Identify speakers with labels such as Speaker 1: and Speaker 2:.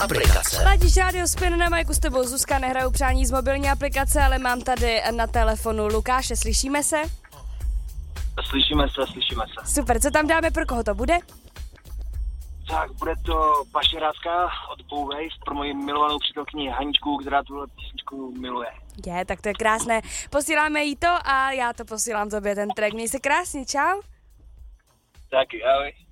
Speaker 1: aplikace.
Speaker 2: Ladíš rádio Spin, na Majku s tebou Zuzka, nehraju přání z mobilní aplikace, ale mám tady na telefonu Lukáše, slyšíme se?
Speaker 3: Slyšíme se.
Speaker 2: Super, co tam dáme, pro koho to bude?
Speaker 3: Tak, bude to pašerácka od Bowwave pro moji milovanou přítelkyni Haničku, která tuhle písničku miluje.
Speaker 2: Tak to je krásné. Posíláme jí to a já to posílám tobě, ten track. Měj se krásně, čau.
Speaker 3: Taky, ahoj.